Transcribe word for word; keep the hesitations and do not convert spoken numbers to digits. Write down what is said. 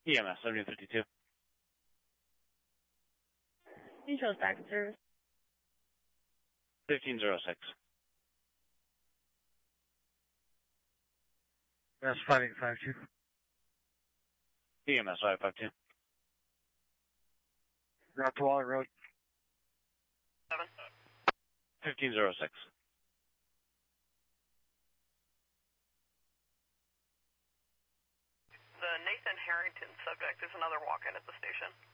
E M S seventy fifty-two. Control back in service. fifteen oh six. That's five eight five two. E M S five five two. Route to Waller Road. Seven. fifteen oh six. The Nathan Harrington subject is another walk-in at the station.